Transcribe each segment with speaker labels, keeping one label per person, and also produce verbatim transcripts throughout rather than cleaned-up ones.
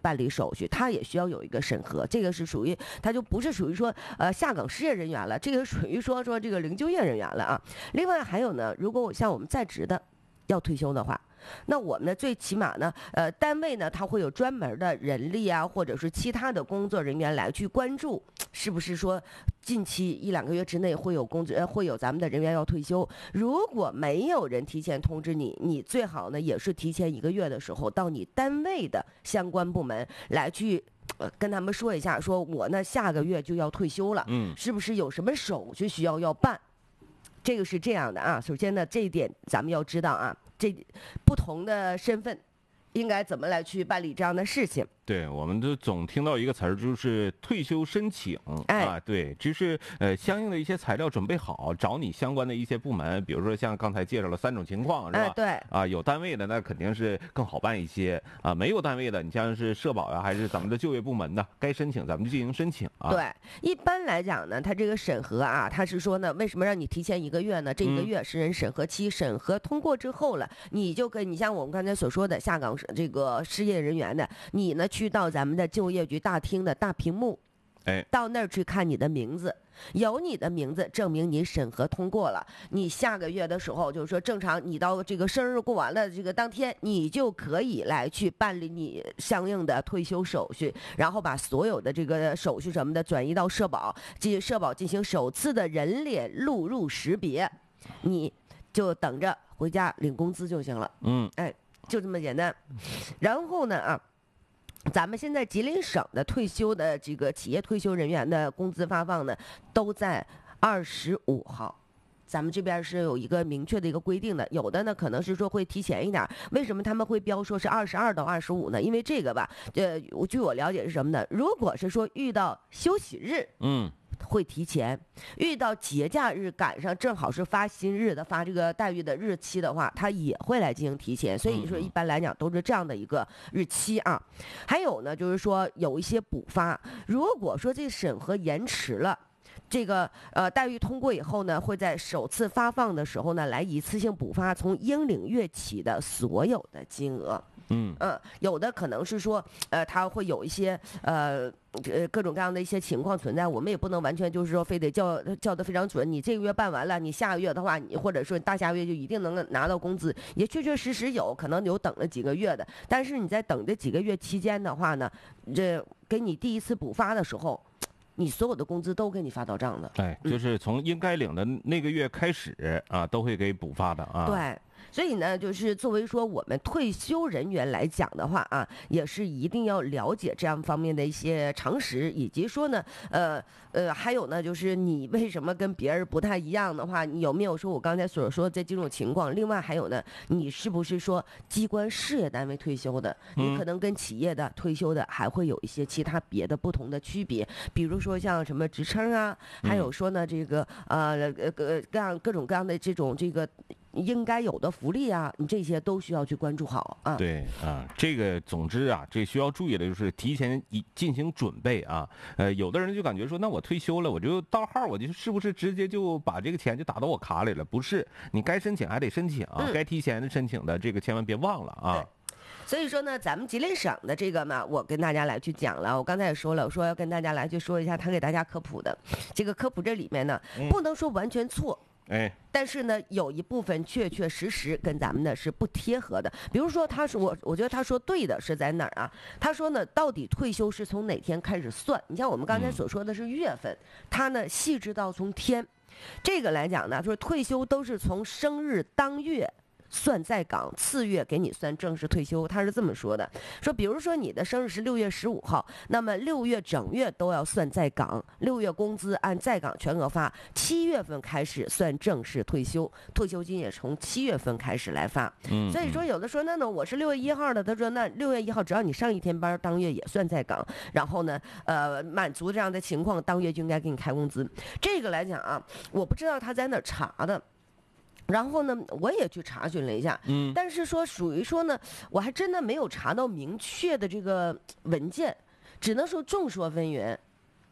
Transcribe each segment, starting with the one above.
Speaker 1: 办理手续，它也需要有一个审核，这个是属于它就不是属于说呃下岗失业人员了，这个属于说说这个零就业人员了啊。另外还有呢，如果像我们在职的要退休的话，那我们呢最起码呢，呃，单位呢它会有专门的人力啊，或者是其他的工作人员来去关注，是不是说近期一两个月之内会有工作，呃，会有咱们的人员要退休。如果没有人提前通知你，你最好呢也是提前一个月的时候到你单位的相关部门来去。呃，跟他们说一下，说我呢下个月就要退休了，
Speaker 2: 嗯，
Speaker 1: 是不是有什么手续需要要办？这个是这样的啊，首先呢，这一点咱们要知道啊，这不同的身份应该怎么来去办理这样的事情。
Speaker 2: 对，我们都总听到一个词儿，就是退休申请、
Speaker 1: 哎、
Speaker 2: 啊，对，就是呃相应的一些材料准备好，找你相关的一些部门，比如说像刚才介绍了三种情况，是吧？
Speaker 1: 哎、对，
Speaker 2: 啊，有单位的那肯定是更好办一些啊，没有单位的，你像是社保呀、啊，还是咱们的就业部门呢，该申请咱们就进行申请啊。
Speaker 1: 对，一般来讲呢，它这个审核啊，它是说呢，为什么让你提前一个月呢？这一个月是人审核期，嗯、审核通过之后了，你就跟你像我们刚才所说的下岗这个失业人员的，你呢去到咱们的就业局大厅的大屏幕，
Speaker 2: 哎，
Speaker 1: 到那儿去看你的名字，有你的名字证明你审核通过了，你下个月的时候就是说正常，你到这个生日过完了这个当天，你就可以来去办理你相应的退休手续，然后把所有的这个手续什么的转移到社保，进社保进行首次的人脸录入识别，你就等着回家领工资就行了。
Speaker 2: 嗯，
Speaker 1: 哎，就这么简单。然后呢啊。咱们现在吉林省的退休的这个企业退休人员的工资发放呢，都在二十五号。咱们这边是有一个明确的一个规定的，有的呢可能是说会提前一点。为什么他们会标说是二十二到二十五呢？因为这个吧，呃，据我了解是什么呢？如果是说遇到休息日，
Speaker 2: 嗯。
Speaker 1: 会提前，遇到节假日赶上正好是发薪日的发这个待遇的日期的话，他也会来进行提前。所以说一般来讲都是这样的一个日期啊。还有呢，就是说有一些补发，如果说这审核延迟了。这个呃待遇通过以后呢，会在首次发放的时候呢，来一次性补发从应领月起的所有的金额。
Speaker 2: 嗯
Speaker 1: 嗯，有的可能是说，呃，它会有一些呃呃各种各样的一些情况存在，我们也不能完全就是说非得叫叫得非常准。你这个月办完了，你下个月的话，你或者说大下个月就一定能拿到工资，也确确实实有可能有等了几个月的。但是你在等这几个月期间的话呢，这给你第一次补发的时候。你所有的工资都给你发到账的，
Speaker 2: 哎，就是从应该领的那个月开始啊，都会给补发的啊。
Speaker 1: 对。所以呢，就是作为说我们退休人员来讲的话啊，也是一定要了解这样方面的一些常识，以及说呢，呃呃，还有呢，就是你为什么跟别人不太一样的话，你有没有说我刚才所说的这几种情况？另外还有呢，你是不是说机关事业单位退休的，你可能跟企业的退休的还会有一些其他别的不同的区别，比如说像什么职称啊，还有说呢这个呃呃各各样各种各样的这种这个。应该有的福利啊，你这些都需要去关注好啊。
Speaker 2: 对啊，这个总之啊，这需要注意的就是提前一进行准备啊。呃，有的人就感觉说，那我退休了，我就到号，我就是不是直接就把这个钱就打到我卡里了？不是，你该申请还得申请，
Speaker 1: 嗯、
Speaker 2: 该提前的申请的这个千万别忘了啊。
Speaker 1: 所以说呢，咱们吉林省的这个嘛，我跟大家来去讲了。我刚才也说了，我说要跟大家来去说一下他给大家科普的这个科普这里面呢，不能说完全错。
Speaker 2: 哎，
Speaker 1: 但是呢，有一部分确确实实跟咱们呢是不贴合的。比如说，他说我，我觉得他说对的是在哪儿啊？他说呢，到底退休是从哪天开始算？你像我们刚才所说的是月份，他呢细致到从天。这个来讲呢，说退休都是从生日当月。算在岗，次月给你算正式退休，他是这么说的。说，比如说你的生日是六月十五号，那么六月整月都要算在岗，六月工资按在岗全额发，七月份开始算正式退休，退休金也从七月份开始来发。
Speaker 2: 嗯，
Speaker 1: 所以说有的说，那呢我是六月一号的，他说那六月一号只要你上一天班，当月也算在岗，然后呢，呃，满足这样的情况，当月就应该给你开工资。这个来讲啊，我不知道他在哪儿查的。然后呢，我也去查询了一下，
Speaker 2: 嗯，
Speaker 1: 但是说属于说呢，我还真的没有查到明确的这个文件，只能说众说纷纭。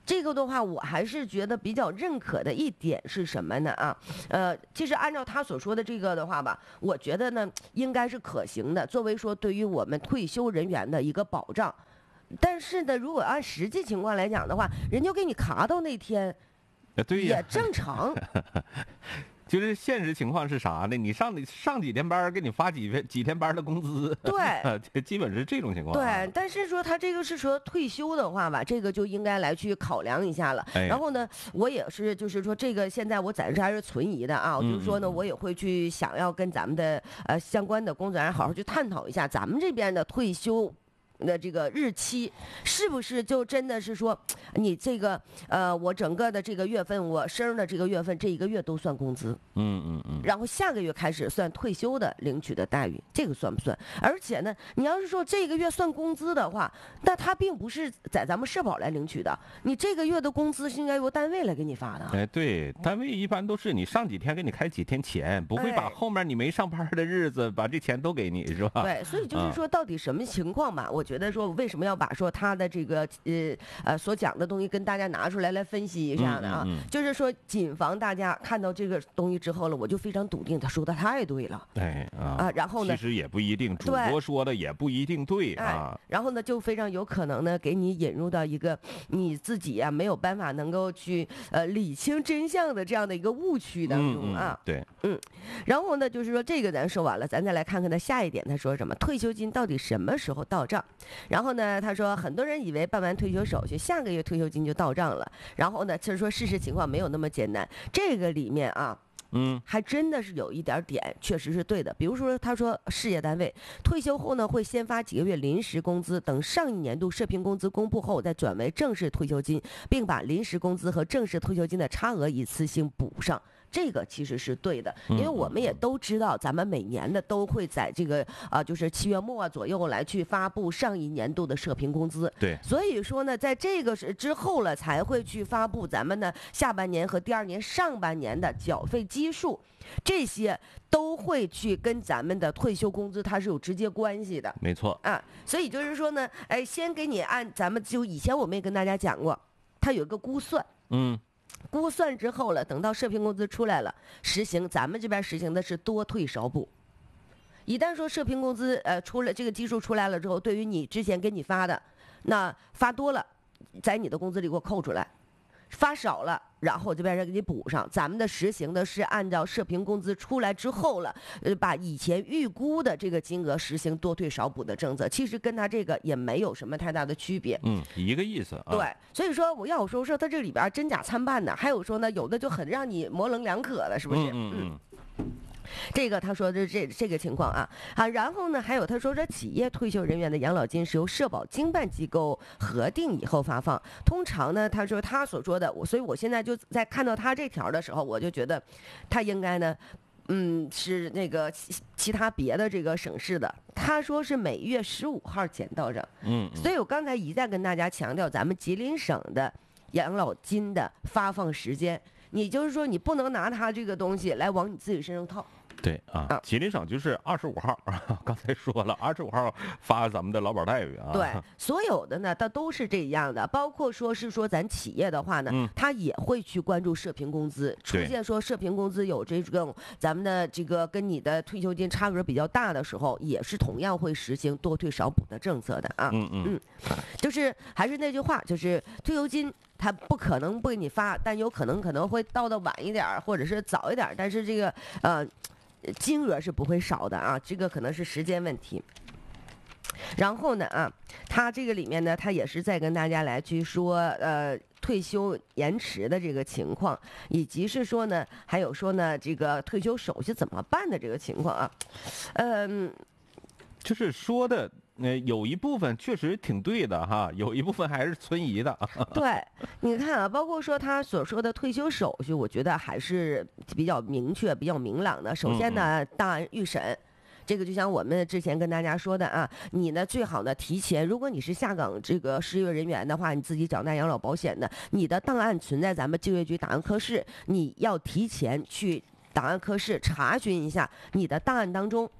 Speaker 1: 这个的话，我还是觉得比较认可的一点是什么呢？啊，呃，其实按照他所说的这个的话吧，我觉得呢应该是可行的，作为说对于我们退休人员的一个保障。但是呢，如果按实际情况来讲的话，人就给你卡到那天，
Speaker 2: 对呀，
Speaker 1: 也正常。
Speaker 2: 就是现实情况是啥呢？你上你上几天班，给你发几天几天班的工资，
Speaker 1: 对，
Speaker 2: 基本是这种情况、
Speaker 1: 啊。对，但是说他这个是说退休的话吧，这个就应该来去考量一下了。
Speaker 2: 哎、
Speaker 1: 然后呢，我也是就是说这个现在我暂时还是存疑的啊，
Speaker 2: 嗯、
Speaker 1: 就是说呢，我也会去想要跟咱们的呃相关的工作人员好好去探讨一下，咱们这边的退休的这个日期是不是就真的是说，你这个呃，我整个的这个月份，我生的这个月份，这一个月都算工资，
Speaker 2: 嗯嗯嗯，
Speaker 1: 然后下个月开始算退休的领取的待遇，这个算不算？而且呢，你要是说这个月算工资的话，那他并不是在咱们社保来领取的，你这个月的工资是应该由单位来给你发的。
Speaker 2: 哎，对，单位一般都是你上几天给你开几天钱，不会把后面你没上班的日子把这钱都给你，是吧？
Speaker 1: 对，所以就是说，到底什么情况吧？我觉得说，为什么要把说他的这个呃呃所讲的东西跟大家拿出来来分析一下呢？啊，
Speaker 2: 嗯嗯嗯、
Speaker 1: 就是说，谨防大家看到这个东西之后了，我就非常笃定，他说的太对了。
Speaker 2: 哎啊
Speaker 1: 啊，然后呢，
Speaker 2: 其实也不一定，主播说的也不一定对啊。
Speaker 1: 哎、然后呢，就非常有可能呢，给你引入到一个你自己呀、啊、没有办法能够去呃理清真相的这样的一个误区当中啊。
Speaker 2: 嗯嗯、对，
Speaker 1: 嗯，然后呢，就是说这个咱说完了，咱再来看看他下一点，他说什么？退休金到底什么时候到账？然后呢，他说很多人以为办完退休手续，下个月退休金就到账了。然后呢，其实说事实情况没有那么简单。这个里面啊，
Speaker 2: 嗯，
Speaker 1: 还真的是有一点点，确实是对的。比如说，他说事业单位退休后呢，会先发几个月临时工资，等上一年度社平工资公布后，再转为正式退休金，并把临时工资和正式退休金的差额一次性补上。这个其实是对的，因为我们也都知道，咱们每年的都会在这个啊、呃，就是七月末左右来去发布上一年度的社平工资。
Speaker 2: 对，
Speaker 1: 所以说呢，在这个是之后了，才会去发布咱们呢下半年和第二年上半年的缴费基数，这些都会去跟咱们的退休工资它是有直接关系的。
Speaker 2: 没错
Speaker 1: 啊，所以就是说呢，哎，先给你按咱们就以前我们也跟大家讲过，它有一个估算，
Speaker 2: 嗯。
Speaker 1: 估算之后了，等到社平工资出来了，实行咱们这边实行的是多退少补。一旦说社平工资呃出了这个基数出来了之后，对于你之前给你发的，那发多了，在你的工资里给我扣出来；发少了，然后这边再给你补上。咱们的实行的是按照社平工资出来之后了，呃，把以前预估的这个金额实行多退少补的政策，其实跟他这个也没有什么太大的区别。
Speaker 2: 嗯，一个意思啊。
Speaker 1: 对，所以说我要有时候说它这里边真假参半的，还有说呢，有的就很让你模棱两可的，是不是？
Speaker 2: 嗯嗯嗯。
Speaker 1: 这个他说的这这个情况啊啊，然后呢，还有他说这企业退休人员的养老金是由社保经办机构核定以后发放，通常呢，他说他所说的，我所以我现在就在看到他这条的时候，我就觉得他应该呢。嗯，是那个其其他别的这个省市的，他说是每月十五号钱到账。
Speaker 2: 嗯，
Speaker 1: 所以我刚才一再跟大家强调，咱们吉林省的养老金的发放时间，你就是说你不能拿他这个东西来往你自己身上套。
Speaker 2: 对啊，
Speaker 1: 啊
Speaker 2: 吉林省就是二十五号，刚才说了，二十五号发咱们的劳保待遇啊。
Speaker 1: 对，所有的呢，它都是这样的，包括说是说咱企业的话呢，
Speaker 2: 嗯、
Speaker 1: 他也会去关注社平工资，出现说社平工资有这种咱们的这个跟你的退休金差额比较大的时候，也是同样会实行多退少补的政策的啊。
Speaker 2: 嗯嗯
Speaker 1: 嗯，就是还是那句话，就是退休金。他不可能不给你发，但有可能可能会到的晚一点，或者是早一点，但是这个呃金额是不会少的啊，这个可能是时间问题。然后呢啊，他这个里面呢，他也是在跟大家来去说呃退休延迟的这个情况，以及是说呢，还有说呢这个退休手续怎么办的这个情况啊，嗯、呃，
Speaker 2: 就是说的。呃，有一部分确实挺对的哈，有一部分还是存疑的。
Speaker 1: 对，你看啊，包括说他所说的退休手续，我觉得还是比较明确、比较明朗的。首先呢，档案预审，这个就像我们之前跟大家说的啊，你呢最好呢提前，如果你是下岗这个失业人员的话，你自己缴纳养老保险的，你的档案存在咱们就业局档案科室，你要提前去档案科室查询一下你的档案当中。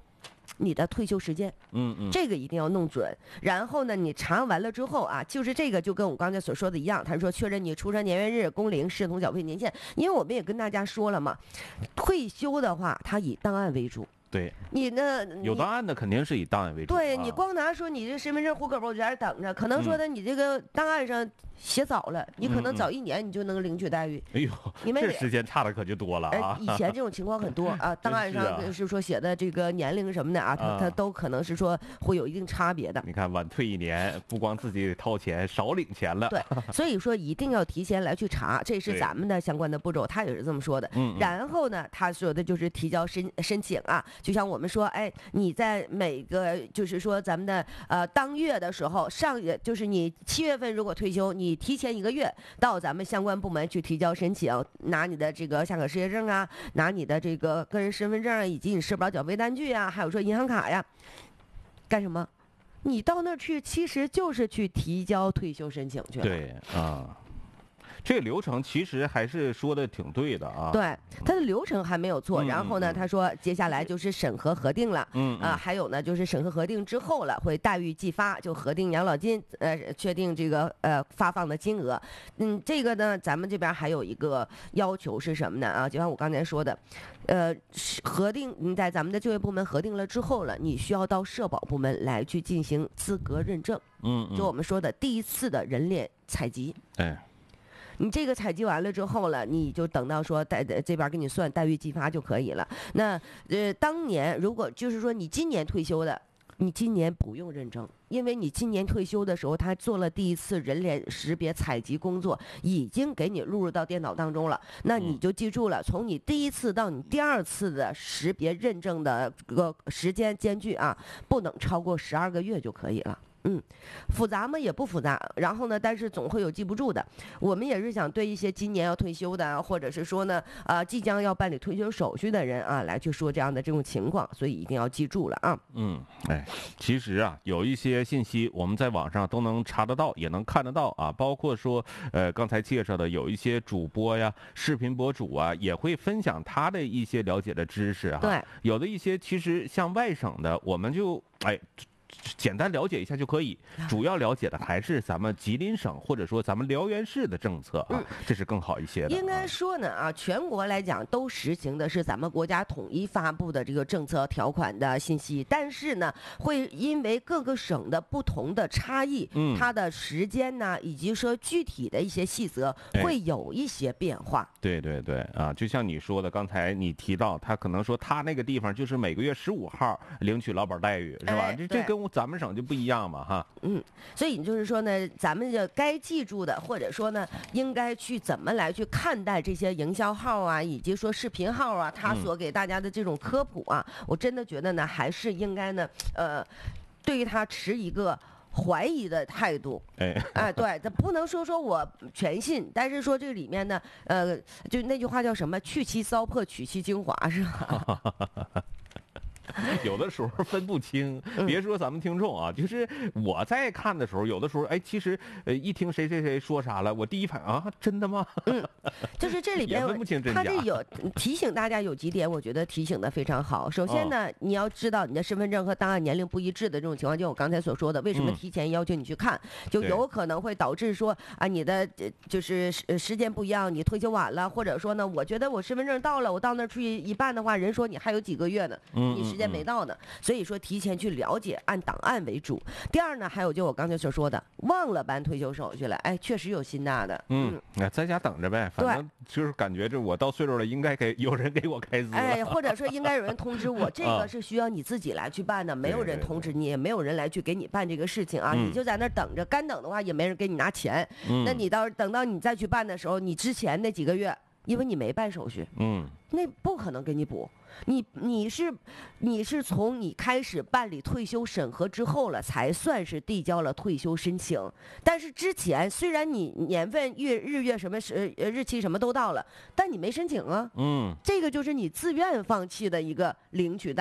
Speaker 1: 你的退休时间，
Speaker 2: 嗯嗯，
Speaker 1: 这个一定要弄准。然后呢，你查完了之后啊，就是这个就跟我刚才所说的一样，他说确认你出生年月日、工龄、视同缴费年限。因为我们也跟大家说了嘛，退休的话，它以档案为主。
Speaker 2: 对，
Speaker 1: 你呢？
Speaker 2: 有档案的肯定是以档案为主。
Speaker 1: 对，
Speaker 2: 啊、
Speaker 1: 你光拿说你这身份证、户口本，我在这等着，可能说的你这个档案上写早了，你可能早一年你就能领取待遇。
Speaker 2: 哎呦，
Speaker 1: 你们
Speaker 2: 这时间差的可就多了啊！
Speaker 1: 以前这种情况很多啊，档案上是说写的这个年龄什么的啊，它它都可能是说会有一定差别的。
Speaker 2: 你看晚退一年，不光自己掏钱，少领钱了。
Speaker 1: 对，所以说一定要提前来去查，这是咱们的相关的步骤，他也是这么说的。
Speaker 2: 嗯。
Speaker 1: 然后呢，他说的就是提交申申请啊，就像我们说，哎，你在每个就是说咱们的呃当月的时候，上月就是你七月份如果退休，你提前一个月到咱们相关部门去提交申请，拿你的这个下岗失业证啊，拿你的这个个人身份证啊，以及你社保缴费单据啊，还有说银行卡呀，干什么？你到那儿去，其实就是去提交退休申请去了。
Speaker 2: 对啊。这个流程其实还是说的挺对的啊。
Speaker 1: 对，它的流程还没有错。
Speaker 2: 嗯、
Speaker 1: 然后呢，他说接下来就是审核核定了。
Speaker 2: 嗯
Speaker 1: 啊，还有呢就是审核核定之后了，会待遇寄发，就核定养老金，呃，确定这个呃发放的金额。嗯，这个呢，咱们这边还有一个要求是什么呢？啊，就像我刚才说的，呃，核定你在咱们的就业部门核定了之后了，你需要到社保部门来去进行资格认证。
Speaker 2: 嗯，
Speaker 1: 就我们说的第一次的人脸采集。
Speaker 2: 哎。
Speaker 1: 你这个采集完了之后了，你就等到说待这边给你算待遇寄发就可以了。那呃，当年如果就是说你今年退休的，你今年不用认证，因为你今年退休的时候，他做了第一次人脸识别采集工作，已经给你录入到电脑当中了。那你就记住了，从你第一次到你第二次的识别认证的个时间间距啊，不能超过十二个月就可以了。嗯，复杂吗？也不复杂。然后呢，但是总会有记不住的。我们也是想对一些今年要退休的，或者是说呢，啊、呃，即将要办理退休手续的人啊，来去说这样的这种情况，所以一定要记住了啊。
Speaker 2: 嗯，哎，其实啊，有一些信息我们在网上都能查得到，也能看得到啊。包括说，呃，刚才介绍的有一些主播呀、视频博主啊，也会分享他的一些了解的知识哈。
Speaker 1: 对，
Speaker 2: 有的一些其实像外省的，我们就哎。简单了解一下就可以，主要了解的还是咱们吉林省或者说咱们辽源市的政策啊，嗯、这是更好一些的。
Speaker 1: 应该说呢啊，全国来讲都实行的是咱们国家统一发布的这个政策条款的信息，但是呢，会因为各个省的不同的差异，
Speaker 2: 嗯，
Speaker 1: 它的时间呢，以及说具体的一些细则会有一些变化。
Speaker 2: 哎、对对对啊，就像你说的，刚才你提到他可能说他那个地方就是每个月十五号领取劳保待遇，是吧？
Speaker 1: 哎、
Speaker 2: 这这跟咱们省就不一样嘛，哈。
Speaker 1: 嗯，所以就是说呢，咱们就该记住的，或者说呢，应该去怎么来去看待这些营销号啊，以及说视频号啊，他所给大家的这种科普啊，嗯、我真的觉得呢，还是应该呢，呃，对于他持一个怀疑的态度。
Speaker 2: 哎，
Speaker 1: 哎，对，这不能说说我全信，但是说这里面呢，呃，就那句话叫什么？去其糟粕，取其精华，是吧？
Speaker 2: 有的时候分不清，别说咱们听众啊，就是我在看的时候，有的时候哎，其实呃一听谁谁谁说啥了，我第一反应啊，真的吗？
Speaker 1: 嗯，就是这里边
Speaker 2: 分不清真假。
Speaker 1: 他这有提醒大家有几点，我觉得提醒的非常好。首先呢，哦、你要知道你的身份证和档案年龄不一致的这种情况，就我刚才所说的，为什么提前要求你去看，嗯、就有可能会导致说啊，你的就是时间不一样，你退休晚了，或者说呢，我觉得我身份证到了，我到那儿去一办的话，人说你还有几个月呢，
Speaker 2: 嗯、
Speaker 1: 你时间没到呢，所以说提前去了解，按档案为主。第二呢，还有就我刚才所说的，忘了办退休手续了，哎，确实有心大的。
Speaker 2: 嗯，那、嗯、在家等着呗，反正就是感觉这我到岁数了，应该给有人给我开支了，
Speaker 1: 哎，或者说应该有人通知我，这个是需要你自己来去办的，啊、没有人通知你，也没有人来去给你办这个事情啊，
Speaker 2: 嗯、
Speaker 1: 你就在那等着，干等的话也没人给你拿钱。
Speaker 2: 嗯、
Speaker 1: 那你到等到你再去办的时候，你之前那几个月，因为你没办手续，
Speaker 2: 嗯，
Speaker 1: 那不可能给你补。你你是你是从你开始办理退休审核之后了，才算是递交了退休申请。但是之前虽然你年份月日月什么时日期什么都到了，但你没申请啊。
Speaker 2: 嗯，
Speaker 1: 这个就是你自愿放弃的一个领取待遇。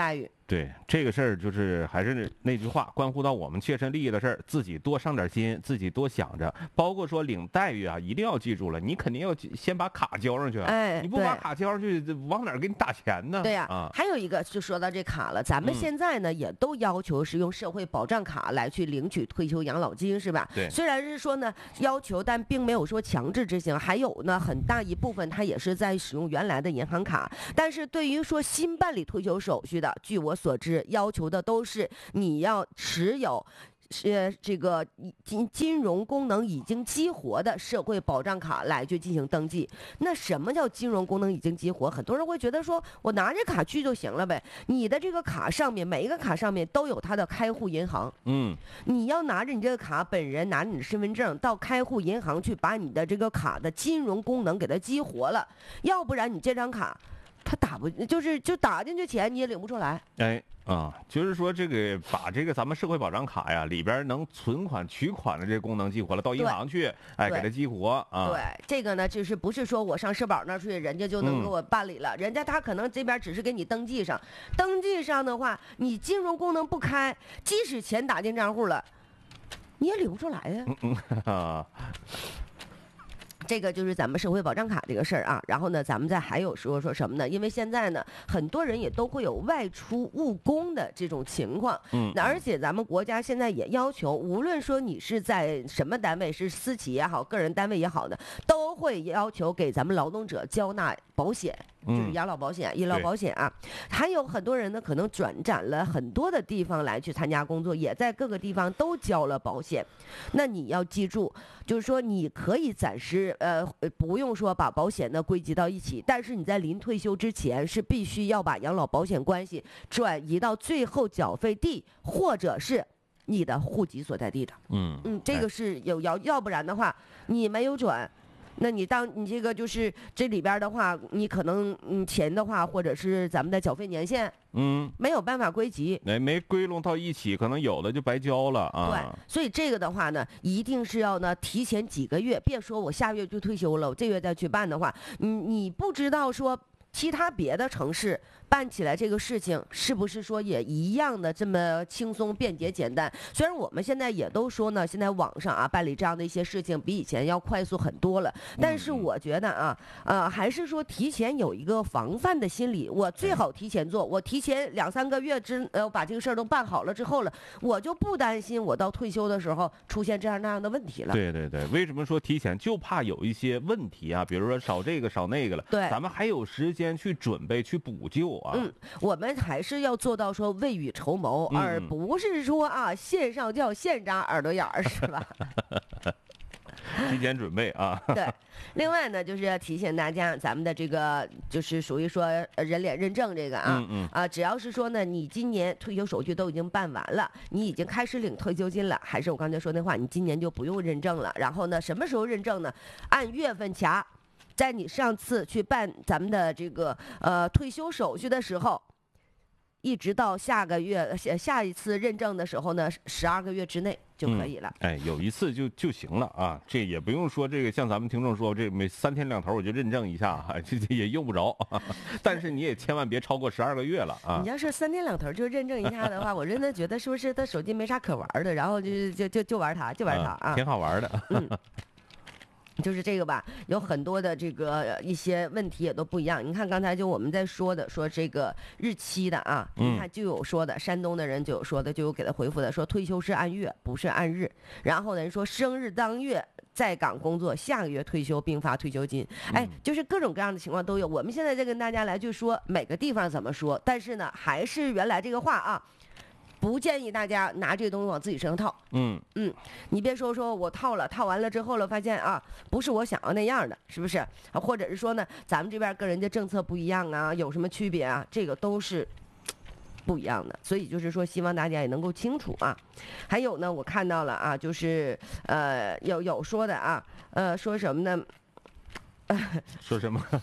Speaker 2: 对这个事儿，就是还是那句话，关乎到我们切身利益的事儿，自己多上点心，自己多想着。包括说领待遇啊，一定要记住了，你肯定要先把卡交上去。
Speaker 1: 哎，
Speaker 2: 你不把卡交上去，往哪儿给你打钱呢？
Speaker 1: 对呀、
Speaker 2: 啊，
Speaker 1: 还有一个就说到这卡了，咱们
Speaker 2: 嗯
Speaker 1: 现在呢、也都要求是用社会保障卡来去领取退休养老金，是吧？
Speaker 2: 对
Speaker 1: 虽然是说呢要求，但并没有说强制执行。还有呢，很大一部分它也是在使用原来的银行卡。但是对于说新办理退休手续的，据我所知，要求的都是你要持有。是这个金金融功能已经激活的社会保障卡来去进行登记。那什么叫金融功能已经激活？很多人会觉得说，我拿着卡去就行了呗。你的这个卡上面，每一个卡上面都有它的开户银行。
Speaker 2: 嗯，
Speaker 1: 你要拿着你这个卡，本人拿着你的身份证到开户银行去，把你的这个卡的金融功能给它激活了，要不然你这张卡。他打不就是就打进去钱你也领不出来。
Speaker 2: 哎啊，就是说这个把这个咱们社会保障卡呀里边能存款取款的这个功能激活了，到银行去，哎，给它激活啊。
Speaker 1: 对，这个呢就是不是说我上社保那儿去，人家就能给我办理了，
Speaker 2: 嗯、
Speaker 1: 人家他可能这边只是给你登记上，登记上的话，你金融功能不开，即使钱打进账户了，你也领不出来呀。
Speaker 2: 嗯嗯啊。
Speaker 1: 这个就是咱们社会保障卡这个事儿啊，然后呢，咱们再还有说说什么呢？因为现在呢，很多人也都会有外出务工的这种情况，
Speaker 2: 嗯，
Speaker 1: 那而且咱们国家现在也要求，无论说你是在什么单位，是私企也好，个人单位也好呢，都会要求给咱们劳动者交纳保险。就是养老保险、医疗保险啊，还有很多人呢，可能转展了很多的地方来去参加工作，也在各个地方都交了保险。那你要记住，就是说你可以暂时呃不用说把保险呢归集到一起，但是你在临退休之前是必须要把养老保险关系转移到最后缴费地或者是你的户籍所在地的。
Speaker 2: 嗯
Speaker 1: 嗯，这个是有要，要不然的话你没有转。那你当你这个就是这里边的话，你可能嗯钱的话，或者是咱们的缴费年限，
Speaker 2: 嗯，
Speaker 1: 没有办法归集，
Speaker 2: 哎，没归拢到一起，可能有的就白交了啊。
Speaker 1: 对，所以这个的话呢，一定是要呢提前几个月，别说我下月就退休了，我这月再去办的话，你你不知道说其他别的城市办起来这个事情是不是说也一样的这么轻松、便捷、简单？虽然我们现在也都说呢，现在网上啊办理这样的一些事情比以前要快速很多了，但是我觉得啊，呃，还是说提前有一个防范的心理，我最好提前做，我提前两三个月之呃把这个事儿都办好了之后了，我就不担心我到退休的时候出现这样那样的问题了。
Speaker 2: 对对对，为什么说提前？就怕有一些问题啊，比如说少这个少那个了，
Speaker 1: 对，
Speaker 2: 咱们还有时间去准备去补救啊。
Speaker 1: 嗯，我们还是要做到说未雨绸缪，嗯、而不是说啊线上叫线扎耳朵眼儿，是吧？
Speaker 2: 提前准备啊。
Speaker 1: 对，另外呢，就是要提醒大家，咱们的这个就是属于说人脸认证这个啊，
Speaker 2: 嗯嗯
Speaker 1: 啊，只要是说呢，你今年退休手续都已经办完了，你已经开始领退休金了，还是我刚才说那话，你今年就不用认证了。然后呢，什么时候认证呢？按月份卡，在你上次去办咱们的这个呃退休手续的时候。一直到下个月下下一次认证的时候呢，十二个月之内就可以了。
Speaker 2: 嗯、哎，有一次就就行了啊，这也不用说这个像咱们听众说这每三天两头我就认证一下，这这也用不着。但是你也千万别超过十二个月了啊！
Speaker 1: 你要是三天两头就认证一下的话，我真的觉得是不是他手机没啥可玩的，然后就就就就玩它，就玩它啊，
Speaker 2: 啊挺好玩的。
Speaker 1: 嗯。就是这个吧，有很多的这个一些问题也都不一样。你看刚才就我们在说的，说这个日期的啊，你看就有说的，山东的人就有说的，就有给他回复的，说退休是按月，不是按日。然后呢，人说生日当月在岗工作，下个月退休并发退休金。哎，就是各种各样的情况都有。我们现在在跟大家来就说每个地方怎么说，但是呢，还是原来这个话啊。不建议大家拿这个东西往自己身上套。
Speaker 2: 嗯
Speaker 1: 嗯，你别说说我套了，套完了之后了，发现啊，不是我想要那样的，是不是？啊，或者是说呢，咱们这边跟人家政策不一样啊，有什么区别啊？这个都是不一样的。所以就是说，希望大家也能够清楚啊。还有呢，我看到了啊，就是呃，有有说的啊，呃，说什么呢？
Speaker 2: 说什么？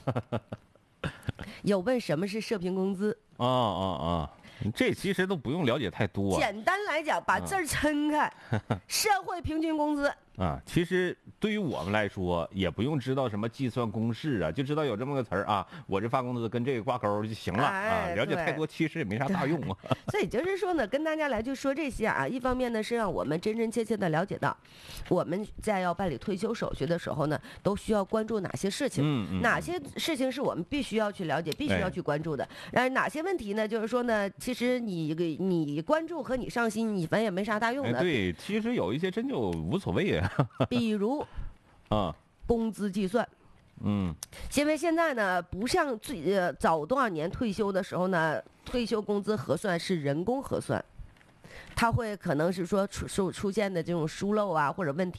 Speaker 1: 有问什么是社平工资？
Speaker 2: 啊啊啊！这其实都不用了解太多、啊。
Speaker 1: 简单来讲，把字儿撑开，社会平均工资。
Speaker 2: 啊，其实对于我们来说，也不用知道什么计算公式啊，就知道有这么个词儿啊，我这发工资跟这个挂钩就行了啊。
Speaker 1: 哎
Speaker 2: 了解太多其实也没啥大用啊。
Speaker 1: 所以就是说呢，跟大家来就说这些啊，一方面呢是让我们真真切切的了解到，我们在要办理退休手续的时候呢，都需要关注哪些事情，
Speaker 2: 嗯嗯
Speaker 1: 哪些事情是我们必须要去了解、必须要去关注的。然后哪些问题呢，就是说呢，其实你你关注和你上心，你反正也没啥大用
Speaker 2: 哎，
Speaker 1: 的。
Speaker 2: 对，其实有一些真就无所谓啊。
Speaker 1: 比如
Speaker 2: 啊，
Speaker 1: 工资计算。
Speaker 2: 嗯，
Speaker 1: 因为现在呢，不像最呃早多少年退休的时候呢，退休工资核算是人工核算，它会可能是说出出出现的这种疏漏啊或者问题。